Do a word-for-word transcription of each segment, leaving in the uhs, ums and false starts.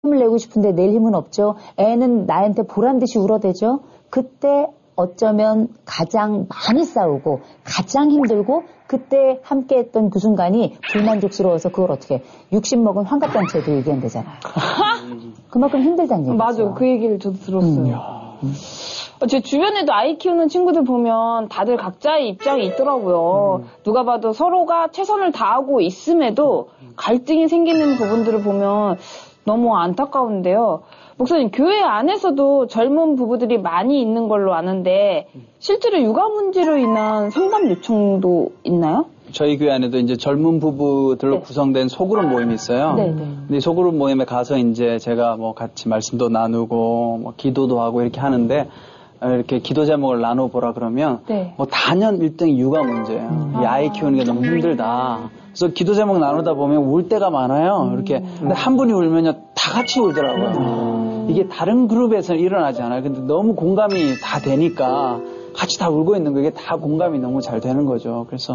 힘을 내고 싶은데 낼 힘은 없죠. 애는 나한테 보란듯이 울어대죠. 그때 어쩌면 가장 많이 싸우고 가장 힘들고 그때 함께했던 그 순간이 불만족스러워서 그걸 어떻게 육십 먹은 환갑잔치에도 얘기한대잖아요. 그만큼 힘들다는 얘기죠. 맞아요. 그 얘기를 저도 들었어요. 음. 음. 제 주변에도 아이 키우는 친구들 보면 다들 각자의 입장이 있더라고요. 음. 누가 봐도 서로가 최선을 다하고 있음에도 갈등이 생기는 부분들을 보면 너무 안타까운데요. 목사님, 교회 안에서도 젊은 부부들이 많이 있는 걸로 아는데 실제로 육아 문제로 인한 상담 요청도 있나요? 저희 교회 안에도 이제 젊은 부부들로 네. 구성된 소그룹 모임이 있어요. 네, 네. 근데 소그룹 모임에 가서 이제 제가 뭐 같이 말씀도 나누고 뭐 기도도 하고 이렇게 하는데 이렇게 기도 제목을 나눠보라 그러면 네. 뭐 단연 일 등이 육아 문제예요. 음. 이 아이 키우는 게 너무 힘들다. 그래서 기도 제목 나누다 보면 울 때가 많아요. 이렇게 근데 한 분이 울면요 다 같이 울더라고요. 음. 이게 다른 그룹에서는 일어나지 않아요. 근데 너무 공감이 다 되니까 같이 다 울고 있는 거 이게 다 공감이 너무 잘 되는 거죠. 그래서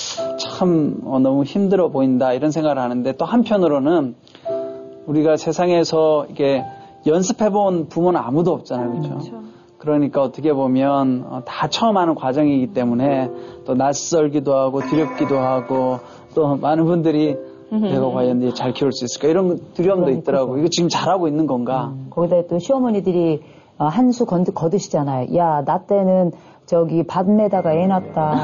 참 어, 너무 힘들어 보인다 이런 생각을 하는데 또 한편으로는 우리가 세상에서 이게 연습해본 부모는 아무도 없잖아요. 그렇죠? 그렇죠. 그러니까 어떻게 보면 어, 다 처음 하는 과정이기 때문에 또 낯설기도 하고 두렵기도 하고 또 많은 분들이 내가 과연 잘 키울 수 있을까 이런 두려움도 있더라고요. 이거 지금 잘하고 있는 건가. 음, 거기다 또 시어머니들이 한 수 거두시잖아요. 야, 나 때는 저기 밭내다가 애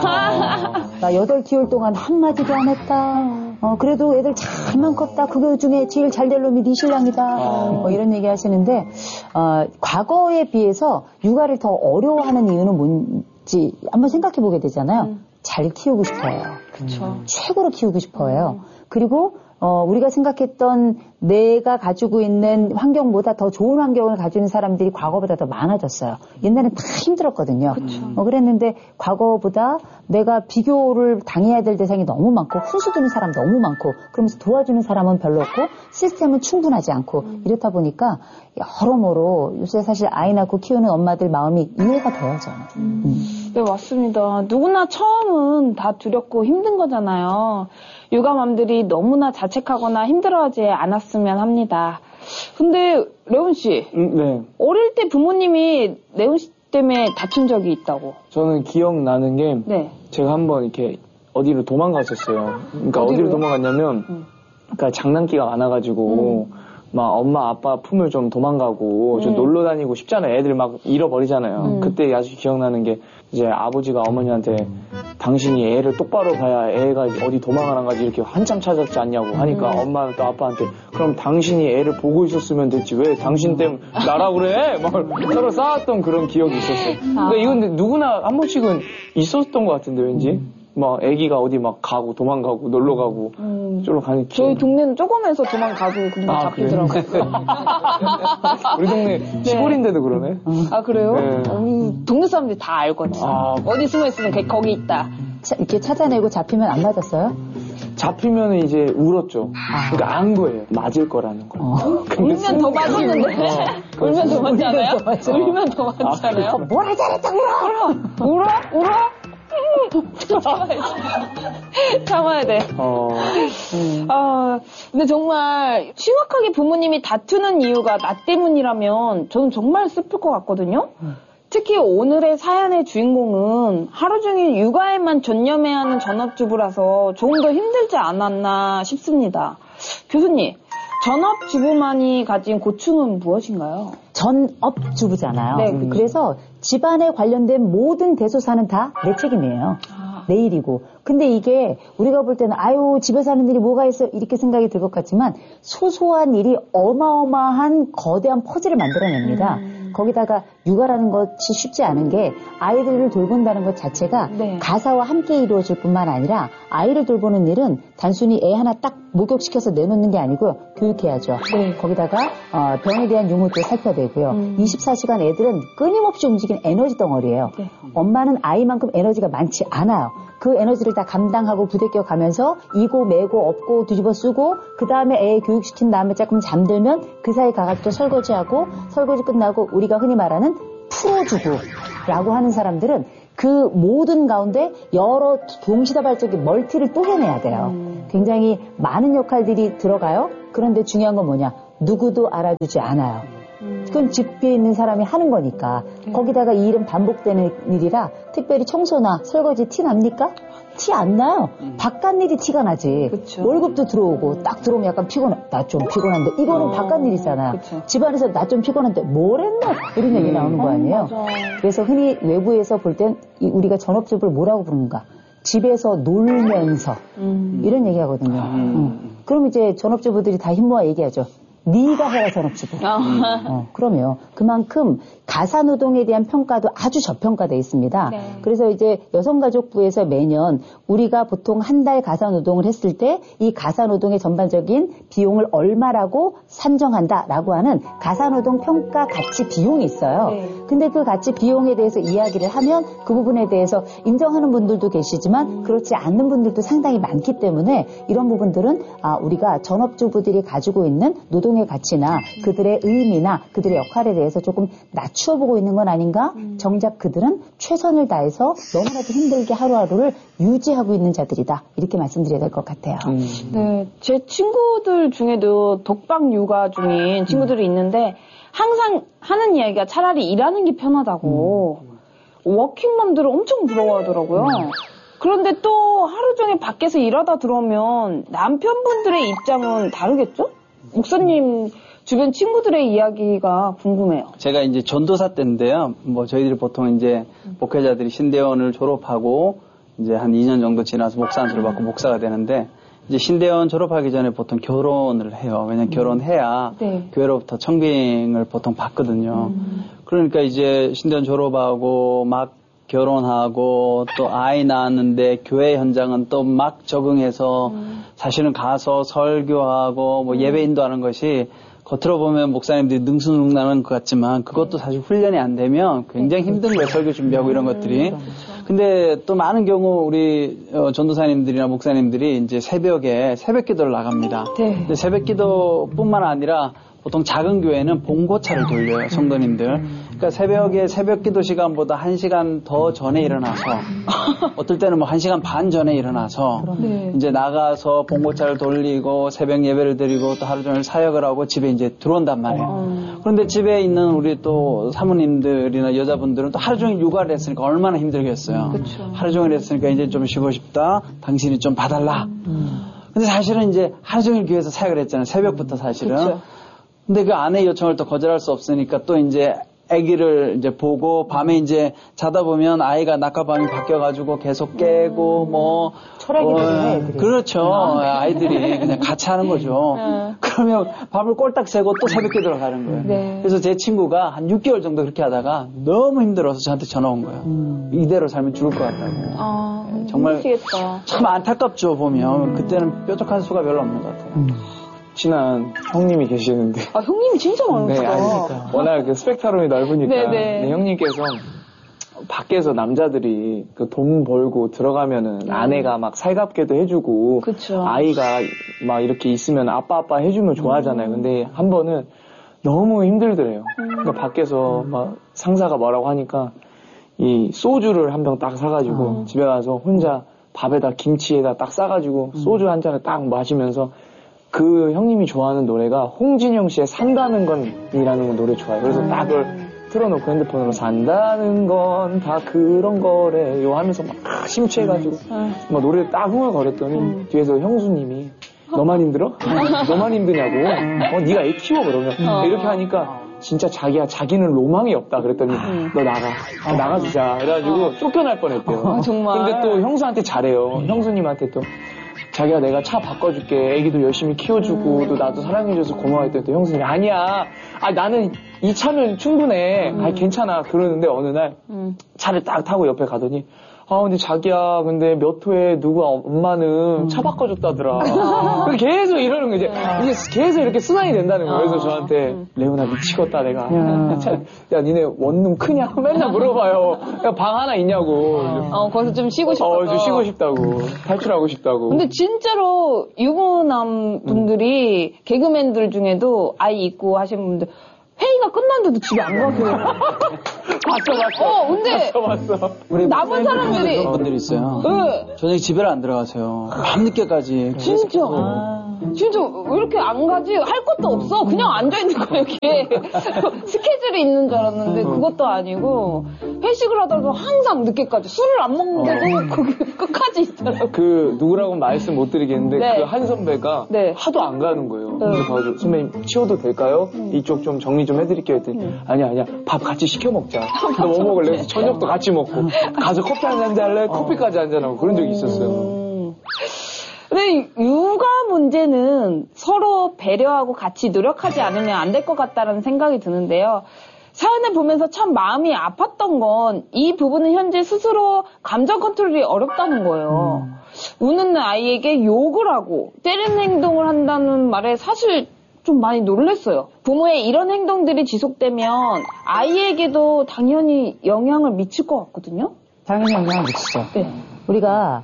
낳았다. 나 여덟 개월 동안 한마디도 안 했다. 어, 그래도 애들 잘만 컸다. 그거 중에 제일 잘 될 놈이 네 신랑이다. 어, 이런 얘기 하시는데, 어, 과거에 비해서 육아를 더 어려워하는 이유는 뭔지 한번 생각해 보게 되잖아요. 음. 잘 키우고 싶어요. 그쵸. 최고로 키우고 싶어요. 음. 그리고 어, 우리가 생각했던 내가 가지고 있는 환경보다 더 좋은 환경을 가지고 있는 사람들이 과거보다 더 많아졌어요. 옛날엔 다 힘들었거든요. 어, 그랬는데 과거보다 내가 비교를 당해야 될 대상이 너무 많고 훈수 두는 사람 너무 많고 그러면서 도와주는 사람은 별로 없고 시스템은 충분하지 않고 음. 이렇다 보니까 여러모로 요새 사실 아이 낳고 키우는 엄마들 마음이 이해가 돼요, 저는. 음. 음. 네, 맞습니다. 누구나 처음은 다 두렵고 힘든 거잖아요. 육아맘들이 너무나 자책하거나 힘들어하지 않았으면 합니다. 근데 레온 씨, 음, 네. 어릴 때 부모님이 레온 씨 때문에 다툰 적이 있다고? 저는 기억나는 게 네. 제가 한번 이렇게 어디로 도망갔었어요. 그러니까 어디로요? 어디로 도망갔냐면 음. 그러니까 장난기가 많아가지고 음. 막 엄마 아빠 품을 좀 도망가고 음. 좀 놀러 다니고 싶잖아요. 애들 막 잃어버리잖아요. 음. 그때 아주 기억나는 게 이제 아버지가 어머니한테 당신이 애를 똑바로 봐야 애가 어디 도망을 안 가지 이렇게 한참 찾았지 않냐고 하니까 음. 엄마는 또 아빠한테 그럼 당신이 애를 보고 있었으면 됐지 왜 당신 때문에 나라 그래? 막 서로 싸웠던 그런 기억이 있었어요. 아. 근데 이건 누구나 한 번씩은 있었던 것 같은데 왠지 음. 막 애기가 어디 막 가고 도망가고 놀러 가고 음. 저로 가는 저희 동네는 조금해서 도망가고 그냥 아, 잡히더라고요. 우리 동네 네. 시골인데도 그러네. 아 그래요? 네. 음, 동네 사람들이 다 알거든요. 아, 어디 숨어 있으면 거기 있다. 차, 이렇게 찾아내고 잡히면 안 맞았어요? 잡히면 이제 울었죠. 아. 그러니까 안 거예요. 맞을 거라는 걸. 어. 울면 더 맞았는데. 어. 울면 더 맞잖아요. 울면 더 맞잖아요. 아, 뭘 잘했다 울어. 울어? 울어? 참아야지. 참아야 돼. 어. 음. 아, 근데 정말 심각하게 부모님이 다투는 이유가 나 때문이라면 저는 정말 슬플 것 같거든요. 음. 특히 오늘의 사연의 주인공은 하루 종일 육아에만 전념해야 하는 전업주부라서 조금 더 힘들지 않았나 싶습니다. 교수님, 전업주부만이 가진 고충은 무엇인가요? 전업주부잖아요. 네, 그렇죠. 그래서 집안에 관련된 모든 대소사는 다 내 책임이에요. 아. 내 일이고. 근데 이게 우리가 볼 때는 아유 집에서 하는 일이 뭐가 있어 이렇게 생각이 들 것 같지만 소소한 일이 어마어마한 거대한 퍼즐을 만들어냅니다. 음. 거기다가 육아라는 것이 쉽지 않은 게 아이들을 돌본다는 것 자체가 네. 가사와 함께 이루어질 뿐만 아니라 아이를 돌보는 일은 단순히 애 하나 딱 목욕시켜서 내놓는 게 아니고요. 교육해야죠. 네. 거기다가 어, 병에 대한 유무도 살펴야 되고요. 음. 이십사 시간 애들은 끊임없이 움직이는 에너지 덩어리예요. 네. 엄마는 아이만큼 에너지가 많지 않아요. 그 에너지를 다 감당하고 부대껴 가면서 이고 매고 업고 뒤집어 쓰고 그 다음에 애 교육시킨 다음에 조금 잠들면 그 사이 가가지고 설거지하고 설거지 끝나고 우리가 흔히 말하는 풀어주고라고 하는 사람들은 그 모든 가운데 여러 동시다발적인 멀티를 또 해내야 돼요. 음. 굉장히 많은 역할들이 들어가요. 그런데 중요한 건 뭐냐? 누구도 알아주지 않아요. 그건 집에 있는 사람이 하는 거니까. 거기다가 이 일은 반복되는 일이라 특별히 청소나 설거지 티 납니까? 티 안 나요. 음. 바깥 일이 티가 나지. 그쵸. 월급도 들어오고 딱 들어오면 약간 피곤해. 나 좀 피곤한데 이거는 어. 바깥 일이잖아. 그쵸. 집안에서 나 좀 피곤한데 뭘 했나? 이런 얘기 나오는 거 아니에요. 어, 그래서 흔히 외부에서 볼 땐 우리가 전업주부를 뭐라고 부르는가? 집에서 놀면서 음. 이런 얘기하거든요. 음. 음. 그럼 이제 전업주부들이 다 힘모아 얘기하죠. 네가 해라 전업주부. 음. 어, 그러면 그만큼 가사노동에 대한 평가도 아주 저평가되어 있습니다. 네. 그래서 이제 여성가족부에서 매년 우리가 보통 한 달 가사노동을 했을 때 이 가사노동의 전반적인 비용을 얼마라고 산정한다라고 하는 가사노동 평가 가치 비용이 있어요. 네. 근데 그 가치 비용에 대해서 이야기를 하면 그 부분에 대해서 인정하는 분들도 계시지만 음. 그렇지 않는 분들도 상당히 많기 때문에 이런 부분들은 아, 우리가 전업주부들이 가지고 있는 노동의 가치나 그들의 의미나 그들의 역할에 대해서 조금 낮추어보고 있는 건 아닌가? 음. 정작 그들은 최선을 다해서 너무나도 힘들게 하루하루를 유지하고 있는 자들이다. 이렇게 말씀드려야 될 것 같아요. 음. 네, 제 친구들 중에도 독박 육아 중인 친구들이 있는데 항상 하는 이야기가 차라리 일하는 게 편하다고 음. 워킹맘들을 엄청 부러워하더라고요. 음. 그런데 또 하루 종일 밖에서 일하다 들어오면 남편분들의 입장은 다르겠죠? 목사님 주변 친구들의 이야기가 궁금해요. 제가 이제 전도사 때인데요. 뭐 저희들이 보통 이제 목회자들이 신대원을 졸업하고 이제 한 이 년 정도 지나서 목사 안수를 받고 목사가 되는데 이제 신대원 졸업하기 전에 보통 결혼을 해요. 왜냐면 음. 결혼해야 네. 교회로부터 청빙을 보통 받거든요. 음. 그러니까 이제 신대원 졸업하고 막 결혼하고 또 아이 낳았는데 교회 현장은 또 막 적응해서 음. 사실은 가서 설교하고 뭐 예배 인도하는 것이 겉으로 보면 목사님들이 능수능란한 것 같지만 그것도 사실 훈련이 안 되면 굉장히 힘든 거예요. 설교 준비하고 이런 것들이. 근데 또 많은 경우 우리 전도사님들이나 목사님들이 이제 새벽에 새벽 기도를 나갑니다. 근데 새벽 기도뿐만 아니라 보통 작은 교회는 봉고차를 돌려요, 성도님들. 그러니까 새벽에 새벽 기도 시간보다 한 시간 더 전에 일어나서, 어떨 때는 뭐 한 시간 반 전에 일어나서, 네. 이제 나가서 봉고차를 돌리고 새벽 예배를 드리고 또 하루 종일 사역을 하고 집에 이제 들어온단 말이에요. 어. 그런데 집에 있는 우리 또 사모님들이나 여자분들은 또 하루 종일 육아를 했으니까 얼마나 힘들겠어요. 그쵸. 하루 종일 했으니까 이제 좀 쉬고 싶다. 당신이 좀 봐달라. 음. 근데 사실은 이제 하루 종일 교회에서 사역을 했잖아요. 새벽부터 사실은. 그쵸. 근데 그 아내의 요청을 또 거절할 수 없으니까 또 이제 아기를 이제 보고 밤에 이제 자다 보면 아이가 낮과 밤이 바뀌어가지고 계속 깨고 음. 뭐 철학이 되네 애들이. 그렇죠. 아. 아이들이 그냥 같이 하는 거죠. 네. 그러면 밤을 꼴딱 새고 또 새벽에 들어가는 거예요. 네. 그래서 제 친구가 한 육 개월 정도 그렇게 하다가 너무 힘들어서 저한테 전화 온 거예요. 음. 이대로 살면 죽을 것 같다고. 아, 네, 정말 힘드시겠다. 참 안타깝죠 보면. 음. 그때는 뾰족한 수가 별로 없는 것 같아요. 음. 친한 형님이 계시는데. 아, 형님이 진짜 많으시다. 네, 아니니까. 워낙 그 스펙트럼이 넓으니까. 네네. 네, 형님께서 밖에서 남자들이 그 돈 벌고 들어가면은 음. 아내가 막 살갑게도 해주고. 그쵸. 아이가 막 이렇게 있으면 아빠 아빠 해주면 좋아하잖아요. 음. 근데 한 번은 너무 힘들더래요. 음. 그러니까 밖에서 막 상사가 뭐라고 하니까 이 소주를 한 병 딱 사가지고 음. 집에 가서 혼자 밥에다 김치에다 딱 싸가지고 음. 소주 한 잔을 딱 마시면서 그 형님이 좋아하는 노래가 홍진영 씨의 산다는 건이라는 노래 좋아해요. 그래서 딱 그걸 틀어놓고 핸드폰으로 산다는 건 다 그런 거래요 하면서 막 심취해가지고 막 노래를 딱 흥얼거렸더니 음. 뒤에서 형수님이 너만 힘들어? 너만 힘드냐고. 어, 네가 애 키워 그러면 어. 이렇게 하니까 진짜 자기야 자기는 로망이 없다 그랬더니 음. 너 나가 아, 나가주자 그래가지고 쫓겨날 뻔했대요. 아, 정말. 근데 또 형수한테 잘해요. 형수님한테 또 자기가 내가 차 바꿔줄게. 애기도 열심히 키워주고, 음. 또 나도 사랑해줘서 고마워했더니 또 형수님이 아니야. 아, 나는 이 차면 충분해. 음. 아, 괜찮아. 그러는데 어느 날 음. 차를 딱 타고 옆에 가더니 아, 근데 자기야, 근데 몇 호에 누구 엄마는 음. 차 바꿔줬다더라. 그래서 계속 이러는 거지. 이제 계속 이렇게 순환이 된다는 거예요. 그래서 저한테, 음. 레오나 미치겠다, 내가. 야, 야 니네 원룸 크냐? 맨날 물어봐요. 야, 방 하나 있냐고. 어, 거기서 좀 쉬고 싶다고. 어, 좀 쉬고 싶다고. 탈출하고 싶다고. 근데 진짜로 유부남 분들이, 음. 개그맨들 중에도 아이 있고 하시는 분들, 회의가 끝났는데도 집에 안 가세요. 봤어, 봤어. 어, 근데. 봤어, 봤어. 우리 남은 사람들이. 그런 분들이 있어요. 네. 저녁에 집에를 안 들어가세요. 밤늦게까지. 진짜. 아. 진짜 왜 이렇게 안 가지? 할 것도 없어. 그냥 앉아있는 거야, 여기에. 스케줄이 있는 줄 알았는데 그것도 아니고 회식을 하더라도 항상 늦게까지 술을 안 먹는데도 거기 끝까지 있더라고요. 그 누구라고 말씀 못 드리겠는데 네. 그 한 선배가 네. 하도 안 가는 거예요. 네. 그래서 가지고 선배님 치워도 될까요? 음. 이쪽 좀 정리 좀 해드릴게요 했더니 음. 아니야 아니야 밥 같이 시켜 먹자. 너 뭐 먹을래? 그래서 저녁도 같이 먹고 가서 커피 한 잔 할래? 어. 커피까지 한잔하고 그런 적이 있었어요. 음. 근데 육아 문제는 서로 배려하고 같이 노력하지 않으면 안 될 것 같다는 생각이 드는데요. 사연을 보면서 참 마음이 아팠던 건 이 부분은 현재 스스로 감정 컨트롤이 어렵다는 거예요. 음. 우는 아이에게 욕을 하고 때리는 행동을 한다는 말에 사실 좀 많이 놀랐어요. 부모의 이런 행동들이 지속되면 아이에게도 당연히 영향을 미칠 것 같거든요. 당연히 영향을 미치죠. 네. 우리가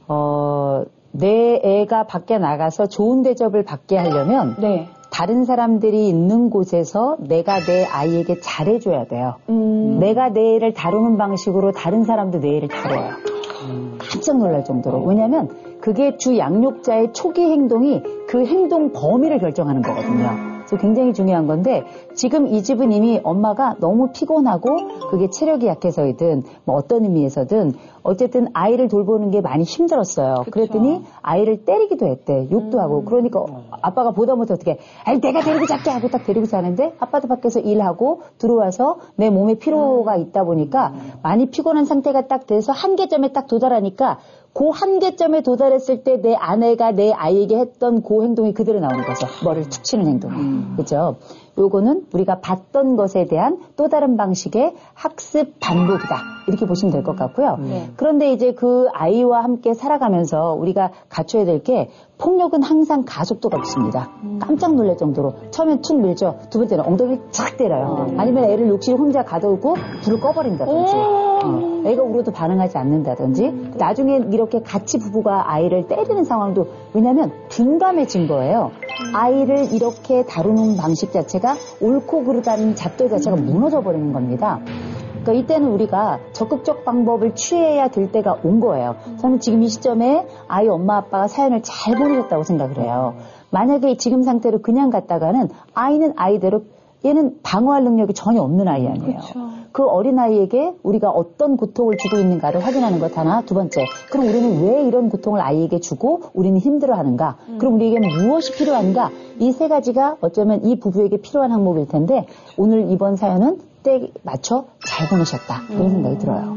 어, 내 애가 밖에 나가서 좋은 대접을 받게 하려면 네. 다른 사람들이 있는 곳에서 내가 내 아이에게 잘해줘야 돼요. 음. 내가 내 애를 다루는 방식으로 다른 사람도 내 애를 다뤄요. 음. 깜짝 놀랄 정도로. 왜냐하면 그게 주 양육자의 초기 행동이 그 행동 범위를 결정하는 거거든요. 그래서 굉장히 중요한 건데 지금 이 집은 이미 엄마가 너무 피곤하고 그게 체력이 약해서이든 뭐 어떤 의미에서든 어쨌든 아이를 돌보는 게 많이 힘들었어요. 그쵸. 그랬더니 아이를 때리기도 했대. 욕도 음. 하고. 그러니까 아빠가 보다 못해 어떻게 아니 내가 데리고 잡게 하고 딱 데리고 자는데 아빠도 밖에서 일하고 들어와서 내 몸에 피로가 있다 보니까 많이 피곤한 상태가 딱 돼서 한계점에 딱 도달하니까 그 한계점에 도달했을 때 내 아내가 내 아이에게 했던 그 행동이 그대로 나오는 거죠. 머리를 툭 치는 행동. 음. 그렇죠? 요거는 우리가 봤던 것에 대한 또 다른 방식의 학습 반복이다. 이렇게 보시면 될 것 같고요. 네. 그런데 이제 그 아이와 함께 살아가면서 우리가 갖춰야 될 게 폭력은 항상 가속도가 없습니다. 음. 깜짝 놀랄 정도로 처음엔 툭 밀죠. 두 번째는 엉덩이를 착 때려요. 음. 아니면 애를 욕실 혼자 가둬두고 불을 꺼버린다든지 어. 애가 울어도 반응하지 않는다든지 음. 나중에 이렇게 같이 부부가 아이를 때리는 상황도 왜냐하면 둔감해진 거예요. 음. 아이를 이렇게 다루는 방식 자체가 옳고 그르다는 잣대 자체가 음. 무너져버리는 겁니다. 그러니까 이때는 우리가 적극적 방법을 취해야 될 때가 온 거예요. 저는 지금 이 시점에 아이 엄마 아빠가 사연을 잘 보내셨다고 생각을 해요. 만약에 지금 상태로 그냥 갔다가는 아이는 아이대로 얘는 방어할 능력이 전혀 없는 아이 아니에요. 그쵸. 그 어린아이에게 우리가 어떤 고통을 주고 있는가를 확인하는 것 하나. 두 번째, 그럼 우리는 왜 이런 고통을 아이에게 주고 우리는 힘들어하는가? 음. 그럼 우리에게 무엇이 필요한가? 이 세 가지가 어쩌면 이 부부에게 필요한 항목일 텐데 오늘 이번 사연은 때 맞춰 잘 보내셨다. 그런 생각이 들어요.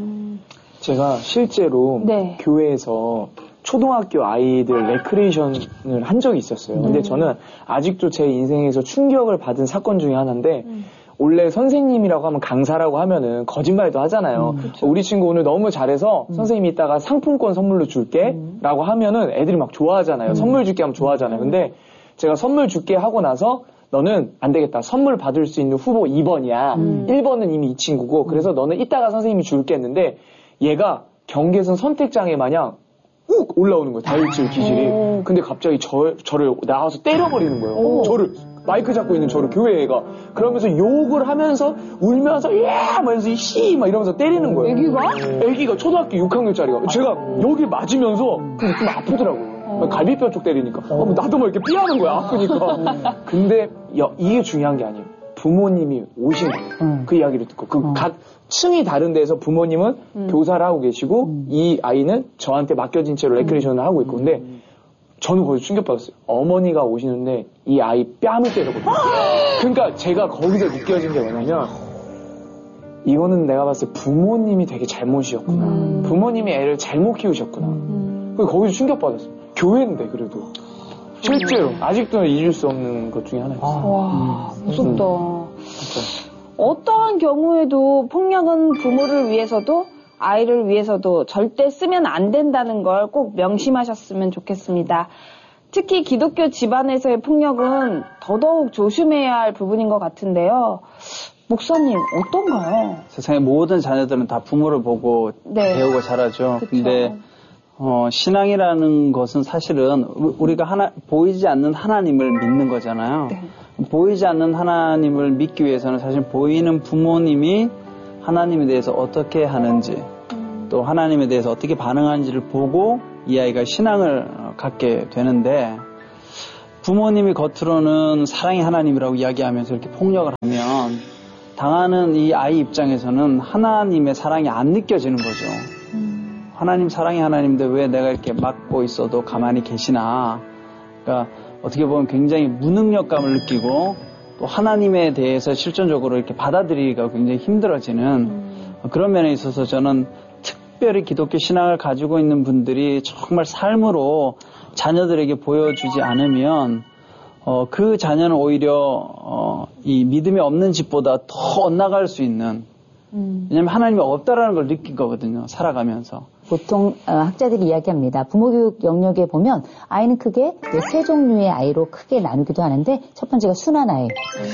제가 실제로 네. 교회에서 초등학교 아이들 레크레이션을 한 적이 있었어요. 근데 음. 저는 아직도 제 인생에서 충격을 받은 사건 중에 하나인데 음. 원래 선생님이라고 하면 강사라고 하면은 거짓말도 하잖아요. 음, 우리 친구 오늘 너무 잘해서 음. 선생님이 이따가 상품권 선물로 줄게 음. 라고 하면은 애들이 막 좋아하잖아요. 음. 선물 줄게 하면 좋아하잖아요. 근데 제가 선물 줄게 하고 나서 너는 안 되겠다. 선물 받을 수 있는 후보 이 번이야. 음. 일 번은 이미 이 친구고 그래서 너는 이따가 선생님이 줄게 했는데 얘가 경계선 선택장애 마냥 욱 올라오는 거예요. 다혈질 기질이. 오. 근데 갑자기 저, 저를 나와서 때려버리는 거예요. 오. 저를 마이크 잡고 있는 저를 교회 애가 그러면서 욕을 하면서 울면서 야 하면서 씨 막 이러면서 때리는 거예요. 애기가? 애기가 초등학교 육 학년짜리가 제가 여기 맞으면서 좀 아프더라고요. 어. 갈비뼈 쪽 때리니까 어. 어, 나도 뭐 이렇게 삐하는 거야 아프니까. 근데 야, 이게 중요한 게 아니에요. 부모님이 오신 거예요. 음. 그 이야기를 듣고 그 각 음. 층이 다른 데서 부모님은 음. 교사를 하고 계시고 음. 이 아이는 저한테 맡겨진 채로 레크레이션을 하고 있고 근데 저는 거기서 충격받았어요. 어머니가 오시는데 이 아이 뺨을 때렸거든요. 그러니까 제가 거기서 느껴진 게 뭐냐면 이거는 내가 봤을 때 부모님이 되게 잘못이었구나. 음. 부모님이 애를 잘못 키우셨구나. 음. 그래서 거기서 충격받았어요. 교회인데 그래도. 실제로 아직도 잊을 수 없는 것 중에 하나였어요. 아, 와 무섭다. 음. 어떠한 경우에도 폭력은 부모를 위해서도 아이를 위해서도 절대 쓰면 안 된다는 걸 꼭 명심하셨으면 좋겠습니다. 특히 기독교 집안에서의 폭력은 더더욱 조심해야 할 부분인 것 같은데요. 목사님 어떤가요? 세상의 모든 자녀들은 다 부모를 보고 네. 배우고 자라죠. 그쵸. 근데 어, 신앙이라는 것은 사실은 우리가 하나, 보이지 않는 하나님을 믿는 거잖아요. 네. 보이지 않는 하나님을 믿기 위해서는 사실 보이는 부모님이 하나님에 대해서 어떻게 하는지 음. 또 하나님에 대해서 어떻게 반응하는지를 보고 이 아이가 신앙을 갖게 되는데 부모님이 겉으로는 사랑이 하나님이라고 이야기하면서 이렇게 폭력을 하면 당하는 이 아이 입장에서는 하나님의 사랑이 안 느껴지는 거죠. 음. 하나님 사랑이 하나님인데 왜 내가 이렇게 막고 있어도 가만히 계시나. 그러니까 어떻게 보면 굉장히 무능력감을 느끼고 또 하나님에 대해서 실존적으로 이렇게 받아들이기가 굉장히 힘들어지는 음. 그런 면에 있어서 저는 특별히 기독교 신앙을 가지고 있는 분들이 정말 삶으로 자녀들에게 보여주지 않으면 어, 그 자녀는 오히려 어, 이 믿음이 없는 집보다 더 엇나갈 수 있는 음. 왜냐하면 하나님이 없다라는 걸 느낀 거거든요. 살아가면서. 보통 어, 학자들이 이야기합니다. 부모교육 영역에 보면 아이는 크게 세 종류의 아이로 크게 나누기도 하는데 첫 번째가 순한 아이.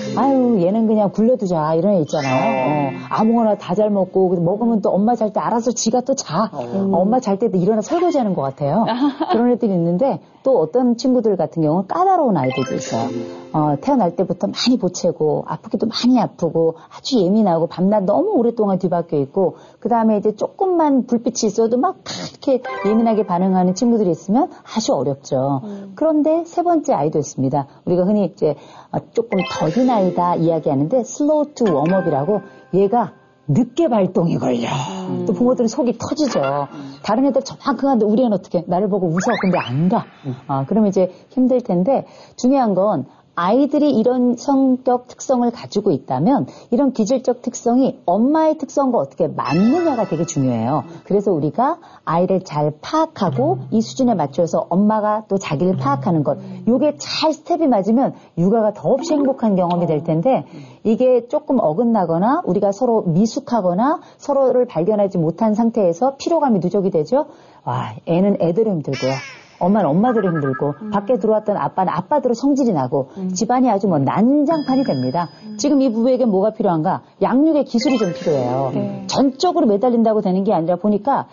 아유 얘는 그냥 굴려두자 이런 애 있잖아요. 어, 아무거나 다 잘 먹고 먹으면 또 엄마 잘 때 알아서 지가 또 자. 어, 엄마 잘 때도 일어나 설거지하는 것 같아요. 그런 애들이 있는데 또 어떤 친구들 같은 경우는 까다로운 아이들도 있어요. 어, 태어날 때부터 많이 보채고 아프기도 많이 아프고 아주 예민하고 밤낮 너무 오랫동안 뒤바뀌어 있고 그 다음에 이제 조금만 불빛이 있어도 막 이렇게 예민하게 반응하는 친구들이 있으면 아주 어렵죠. 음. 그런데 세 번째 아이도 있습니다. 우리가 흔히 이제 조금 더딘 아이다 이야기하는데 slow to warm up이라고 얘가 늦게 발동이 걸려. 음. 또 부모들은 속이 터지죠. 음. 다른 애들 저만큼 하는데 우리 애는 어떻게 나를 보고 웃어. 근데 안 가. 음. 아, 그러면 이제 힘들 텐데 중요한 건 아이들이 이런 성격 특성을 가지고 있다면 이런 기질적 특성이 엄마의 특성과 어떻게 맞느냐가 되게 중요해요. 그래서 우리가 아이를 잘 파악하고 이 수준에 맞춰서 엄마가 또 자기를 파악하는 것, 요게 잘 스텝이 맞으면 육아가 더없이 행복한 경험이 될 텐데 이게 조금 어긋나거나 우리가 서로 미숙하거나 서로를 발견하지 못한 상태에서 피로감이 누적이 되죠. 와, 애는 애대로 힘들고요. 엄마는 엄마대로 힘들고 음. 밖에 들어왔던 아빠는 아빠대로 성질이 나고 음. 집안이 아주 뭐 난장판이 됩니다. 음. 지금 이 부부에게 뭐가 필요한가? 양육의 기술이 좀 필요해요. 네. 전적으로 매달린다고 되는 게 아니라 보니까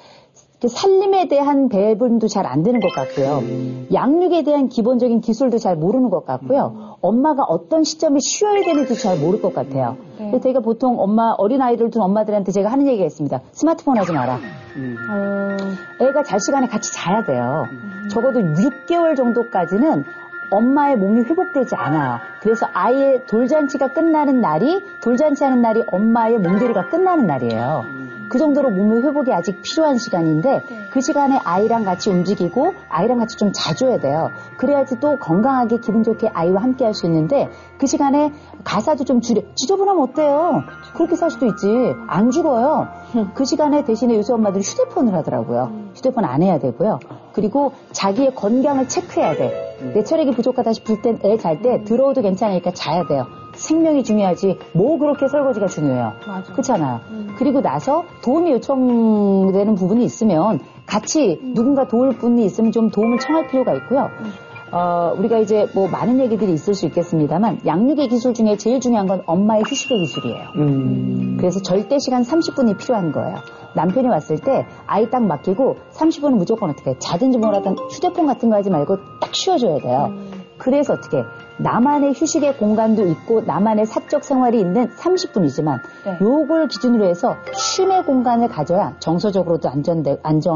살림에 대한 배분도 잘 안 되는 것 같고요. 음. 양육에 대한 기본적인 기술도 잘 모르는 것 같고요. 음. 엄마가 어떤 시점에 쉬어야 되는지 잘 모를 것 같아요. 네. 그래서 제가 보통 엄마, 어린아이를 둔 엄마들한테 제가 하는 얘기가 있습니다. 스마트폰 하지 마라. 음. 어, 애가 잘 시간에 같이 자야 돼요. 음. 적어도 육 개월 정도까지는 엄마의 몸이 회복되지 않아요. 그래서 아이의 돌잔치가 끝나는 날이, 돌잔치 하는 날이 엄마의 몸조리가 끝나는 날이에요. 그 정도로 몸의 회복이 아직 필요한 시간인데 네. 그 시간에 아이랑 같이 움직이고 아이랑 같이 좀 자줘야 돼요. 그래야지 또 건강하게 기분 좋게 아이와 함께 할 수 있는데 그 시간에 가사도 좀 줄여. 지저분하면 어때요? 그렇게 살 수도 있지. 안 죽어요. 그 시간에 대신에 요새 엄마들이 휴대폰을 하더라고요. 휴대폰 안 해야 되고요. 그리고 자기의 건강을 체크해야 돼. 내 체력이 부족하다 싶을 땐 애 잘 때 들어오도 괜찮으니까 자야 돼요. 생명이 중요하지 뭐 그렇게 설거지가 중요해요. 맞아. 그렇잖아요. 음. 그리고 나서 도움이 요청되는 부분이 있으면 같이 음. 누군가 도울 분이 있으면 좀 도움을 청할 필요가 있고요. 음. 어, 우리가 이제 뭐 많은 얘기들이 있을 수 있겠습니다만 양육의 기술 중에 제일 중요한 건 엄마의 휴식의 기술이에요. 음. 그래서 절대 시간 삼십 분이 필요한 거예요. 남편이 왔을 때 아이 딱 맡기고 삼십 분은 무조건 어떻게 자든지 뭐라든 휴대폰 같은 거 하지 말고 딱 쉬어줘야 돼요. 음. 그래서 어떻게 나만의 휴식의 공간도 있고 나만의 사적 생활이 있는 삼십 분이지만 네. 요걸 기준으로 해서 쉼의 공간을 가져야 정서적으로도 안전되,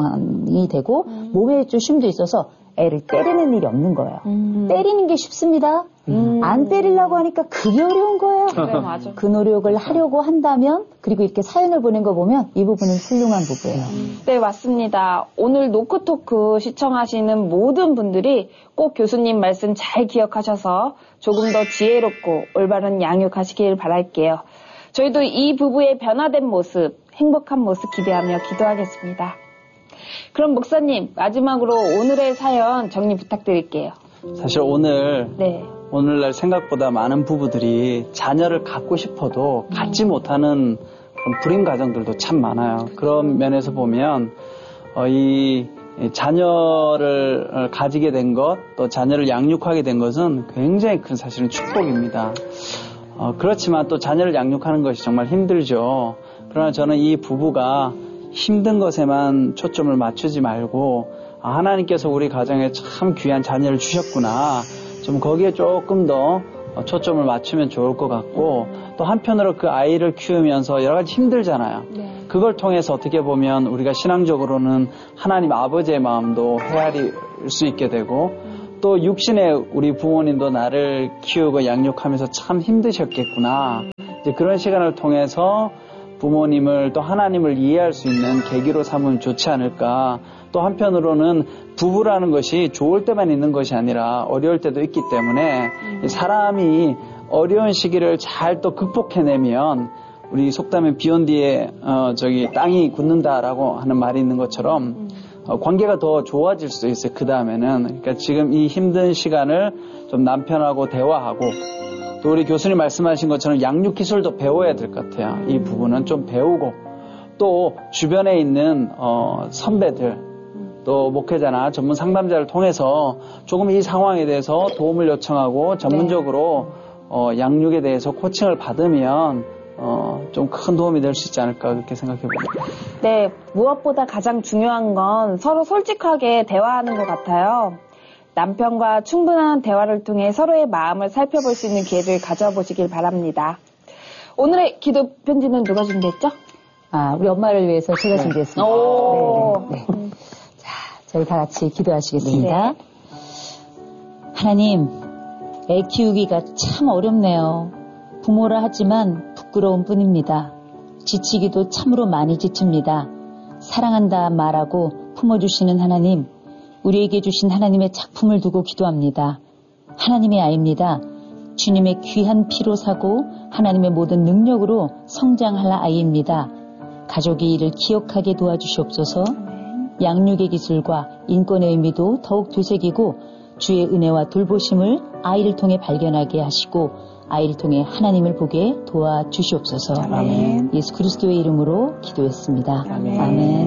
안정이 되고 음. 몸에 좀 쉼도 있어서 애를 때리는 일이 없는 거예요. 음. 때리는 게 쉽습니다. 음. 안 때리려고 하니까 그게 어려운 거예요. 그래, 맞아. 그 노력을 하려고 한다면 그리고 이렇게 사연을 보낸 거 보면 이 부분은 훌륭한 부분이에요. 음. 네, 맞습니다. 오늘 노크토크 시청하시는 모든 분들이 꼭 교수님 말씀 잘 기억하셔서 조금 더 지혜롭고 올바른 양육하시길 바랄게요. 저희도 이 부부의 변화된 모습, 행복한 모습 기대하며 기도하겠습니다. 그럼 목사님, 마지막으로 오늘의 사연 정리 부탁드릴게요. 사실 오늘 네. 오늘날 생각보다 많은 부부들이 자녀를 갖고 싶어도 갖지 음. 못하는 그런 불임 가정들도 참 많아요. 그런 면에서 보면 어, 이 자녀를 가지게 된 것, 또 자녀를 양육하게 된 것은 굉장히 큰 사실은 축복입니다. 어, 그렇지만 또 자녀를 양육하는 것이 정말 힘들죠. 그러나 저는 이 부부가 힘든 것에만 초점을 맞추지 말고 아, 하나님께서 우리 가정에 참 귀한 자녀를 주셨구나. 좀 거기에 조금 더 초점을 맞추면 좋을 것 같고 또 한편으로 그 아이를 키우면서 여러 가지 힘들잖아요. 네. 그걸 통해서 어떻게 보면 우리가 신앙적으로는 하나님 아버지의 마음도 헤아릴 수 있게 되고 또 육신의 우리 부모님도 나를 키우고 양육하면서 참 힘드셨겠구나. 이제 그런 시간을 통해서 부모님을 또 하나님을 이해할 수 있는 계기로 삼으면 좋지 않을까. 또 한편으로는 부부라는 것이 좋을 때만 있는 것이 아니라 어려울 때도 있기 때문에 음. 사람이 어려운 시기를 잘 또 극복해내면 우리 속담에 비온 뒤에 어 저기 땅이 굳는다라고 하는 말이 있는 것처럼 음. 어, 관계가 더 좋아질 수 있어요. 그 다음에는. 그러니까 지금 이 힘든 시간을 좀 남편하고 대화하고 또 우리 교수님 말씀하신 것처럼 양육 기술도 배워야 될 것 같아요. 이 부분은 좀 배우고 또 주변에 있는 어, 선배들 또 목회자나 전문 상담자를 통해서 조금 이 상황에 대해서 도움을 요청하고 전문적으로 어, 양육에 대해서 코칭을 받으면 어, 좀 큰 도움이 될 수 있지 않을까 그렇게 생각해 봅니다. 네, 무엇보다 가장 중요한 건 서로 솔직하게 대화하는 것 같아요. 남편과 충분한 대화를 통해 서로의 마음을 살펴볼 수 있는 기회를 가져보시길 바랍니다. 오늘의 기도 편지는 누가 준비했죠? 아, 우리 엄마를 위해서 제가 준비했습니다. 오. 네, 네, 네. 자, 저희 다 같이 기도하시겠습니다. 네. 하나님, 애 키우기가 참 어렵네요. 부모라 하지만 부끄러운 뿐입니다. 지치기도 참으로 많이 지칩니다. 사랑한다 말하고 품어주시는 하나님, 우리에게 주신 하나님의 작품을 두고 기도합니다. 하나님의 아이입니다. 주님의 귀한 피로 사고 하나님의 모든 능력으로 성장할 아이입니다. 가족이 이를 기억하게 도와주시옵소서. 양육의 기술과 인권의 의미도 더욱 되새기고 주의 은혜와 돌보심을 아이를 통해 발견하게 하시고 아이를 통해 하나님을 보게 도와주시옵소서. 아멘. 예수 그리스도의 이름으로 기도했습니다. 아멘. 아멘.